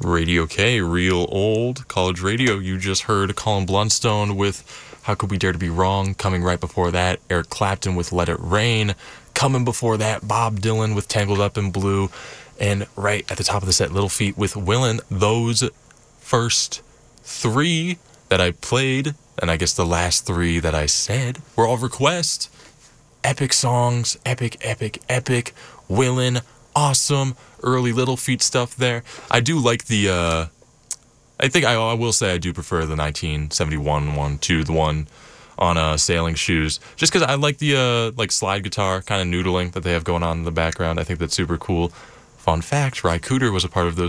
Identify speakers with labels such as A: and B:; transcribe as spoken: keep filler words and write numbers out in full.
A: Radio K, real old college radio. You just heard Colin Blunstone with How Could We Dare to Be Wrong. Coming right before that, Eric Clapton with Let It Rain. Coming before that, Bob Dylan with Tangled Up in Blue. And right at the top of the set, Little Feat with Willin'. Those first three that I played, and I guess the last three that I said, were all requests. Epic songs, epic, epic, epic. Willin', awesome. Early Little Feat stuff there. I do like the, uh, I think I, I will say I do prefer the nineteen seventy-one one to the one on uh, Sailing Shoes. Just because I like the uh, like slide guitar kind of noodling that they have going on in the background. I think that's super cool. Fun fact, Ry Cooder was a part of those